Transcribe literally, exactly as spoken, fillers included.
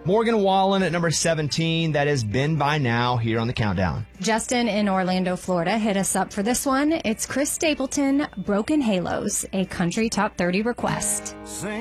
Morgan Wallen at number seventeen. That has been by now here on the countdown. Justin in Orlando, Florida, hit us up for this one. It's Chris Stapleton, Broken Halos, a country top thirty request.